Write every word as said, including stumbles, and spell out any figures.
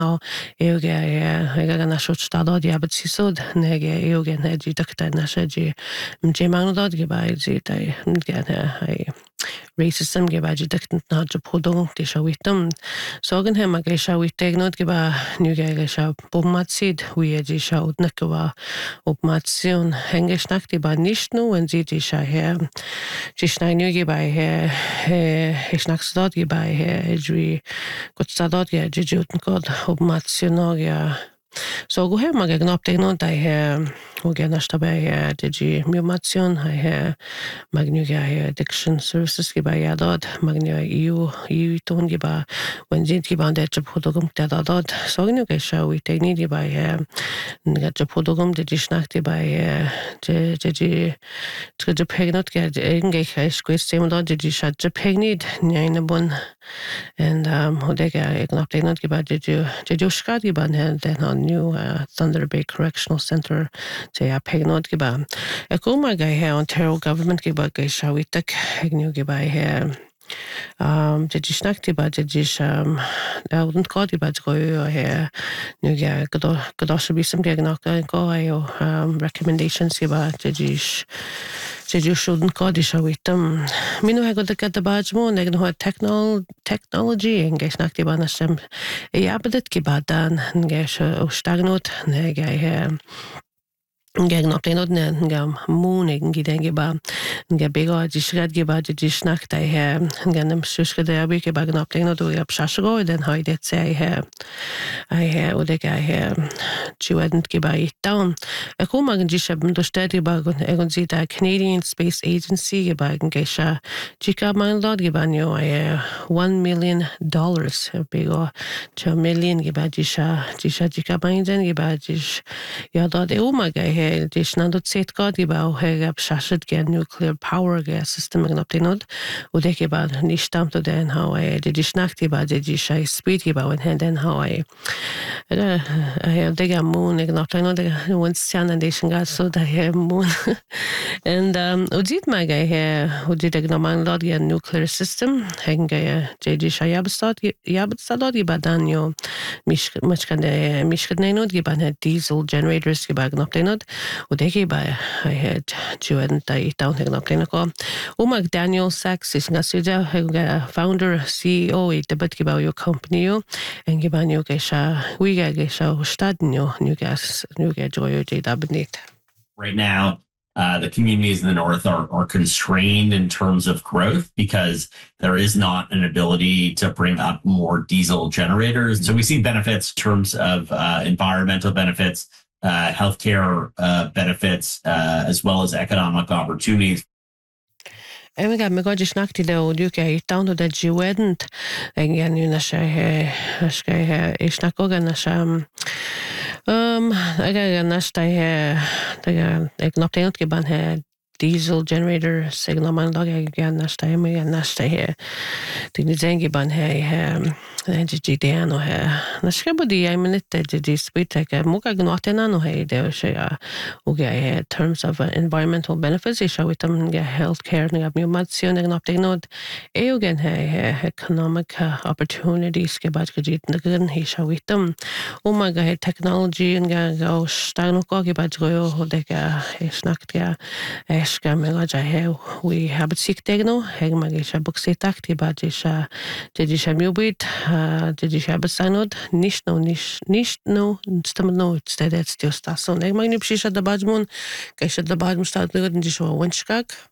No, éuge ag an nasút stadad jabbat sísod neg éuge hedí data na sédí J Manadad ge baidí ge racism ge baidí dictant na podung tí se witam. Sogan hem a ge se witégnod ge ba nu ge ge se bommatsid huiedí se na go ba opmatiún hengesnachti ba nisnú en dí se he tí snainú ge ba he hisnachstad ge ba he idri gotstadad ge djútan god opmatiúna so go hem mag ag naptégnod da he og ge nasta ba he digi miumatiún ha he magnu ge addiction services ge ba yadad magnu eu eu tón ge ba when jint ge ba de podogum dadad so nu ge se witegni ge ba he ge podogum de disnachti ba de de de pegnot ge ge squeeze semodad de se de pegnid neine bun and um hodega ag naptégnod ge ba de de skad ge ba den on new uh, Thunder Bay Correctional Center te a pegnod ge ba. E go ma ga he Ontario government ge ba ge shawitak ag nu ge ba he um de snakti ba de um und god ge ba go he nu ge godo godo be some ge nach go ayo um recommendations ge ba de de shouldn't god is shawitam minu ha go de get the badge mo neg no technol technology en ge snakti ba na sem e abadet ge ba dan ge o stagnot ne ge he Geg napténod ne gam mónig gi dengi ba ge bega di sred ge ba di snacht he ge nem suske de abi ge ba napténod o ab shasgo den ha det sei he ai he o de ge he chuedent ge ba down e ko mag di se do stedi ba egon si da Canadian Space Agency ge ba ge sha chika man lad ge ba nyo ai one million dollars bega cha million ge ba di sha di sha chika ban den ge ba di ja da de o mag he dis na dot set god ge ba he ab shashid ge nuclear power ge system ag napténod o de ge ba ni stamt den how ai de dis nachti ba de di sha speed ge ba hen den how ai he de ge moon ag napténod de one sanation gas so da he moon and um o dit mag he o dit ag naman lad ge nuclear system hen ge de di sha yabstad yabstad ge ba danyo mish much kan de mish knenod ge ba diesel generators ge ba napténod o de ge ba I had juan da down ag napténod ko o mag Daniel Sachs is nga suja founder C E O i de bet ge ba your company yo en ge ba nyo ge sha we ge ge sha stadnyo nu gas nu ge joyo de da benit right now uh, the communities in the north are, are constrained in terms of growth because there is not an ability to bring up more diesel generators. So we see benefits in terms of uh, environmental benefits, uh, healthcare uh, benefits, uh, as well as economic opportunities. En ga me godi snakti de o duke i down de juedent en gen nu na se ska he is snak og na sam um aga na sta he de ag napténod ge ban he diesel generator signal man dag again na sta me na sta he de ni zengi ban he he G D no he na skabodi I minute de de spit like mo ga gnotena no he de se o ge he terms of uh, environmental benefits is with them ge healthcare na miumatiún ag napténod e again he economic uh, opportunities ge bad ge dit na gan he se with them o ma ga he technology and ga go stano go ge bad go ho de ga he snakt ga eska me ga he we have sick tegno he ma ge se boxe takti bad is de di se miubit de di se besanod nicht no nicht nicht no stem no stedet just so eg mag ni psi da badmon ge se da badm stad di so wenskak